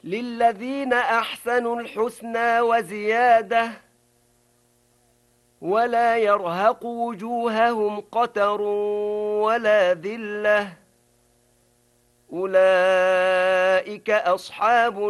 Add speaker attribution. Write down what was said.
Speaker 1: للذين أحسنوا الحسنى وزيادة ولا يرهق وجوههم قتر ولا ذلة أولئك أصحاب